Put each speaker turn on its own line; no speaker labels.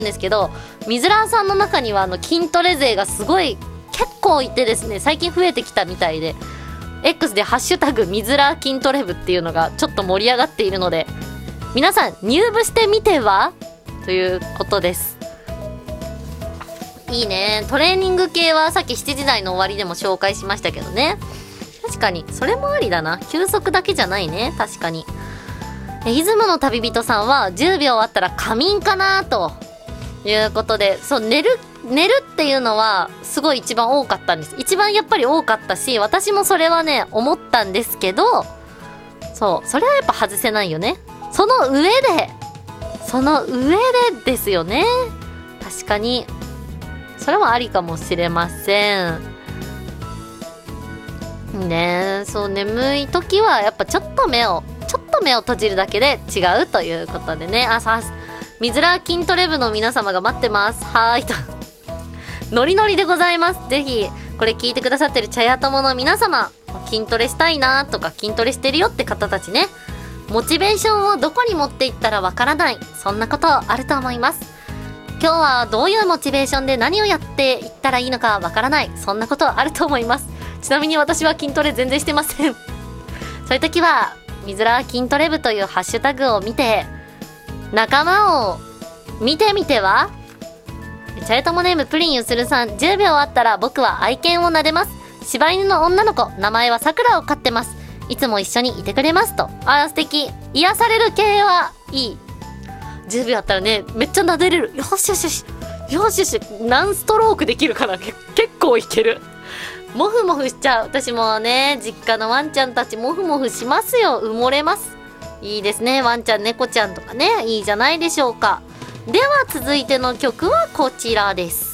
ですけど、ミズラーさんの中には筋トレ勢がすごい結構いてですね、最近増えてきたみたいで、 X でハッシュタグミズラー筋トレ部っていうのがちょっと盛り上がっているので、皆さん入部してみてはということです。いいね。トレーニング系はさっき7時台の終わりでも紹介しましたけどね。確かにそれもありだな。休息だけじゃないね。確かに。出雲の旅人さんは10秒あったら仮眠かなということで、そう、寝るっていうのはすごい一番多かったんです。一番やっぱり多かったし、私もそれはね思ったんですけど、そう、それはやっぱ外せないよね。その上でですよね。確かにそれもありかもしれませんね。そう、眠い時はやっぱちょっと目を閉じるだけで違うということでね。ミズラー筋トレ部の皆様が待ってます。はーいとノリノリでございます。ぜひこれ聞いてくださってる茶屋友の皆様、筋トレしたいなとか筋トレしてるよって方たちね、モチベーションをどこに持っていったらわからない、そんなことあると思います。今日はどういうモチベーションで何をやっていったらいいのかわからない、そんなことあると思います。ちなみに私は筋トレ全然してませんそういう時はミズラー筋トレ部というハッシュタグを見て仲間を見てみては。チャレトモネームプリンゆするさん、10秒あったら僕は愛犬を撫でます。柴犬の女の子、名前はさくらを飼ってます。いつも一緒にいてくれますと。素敵。癒される系はいい。10秒あったらね、めっちゃ撫でれる。よしよしよしよしよし、何ストロークできるかな。結構いける。モフモフしちゃう。私もね、実家のワンちゃんたちモフモフしますよ。埋もれます。いいですね。ワンちゃん猫ちゃんとかね、いいじゃないでしょうか。では続いての曲はこちらです。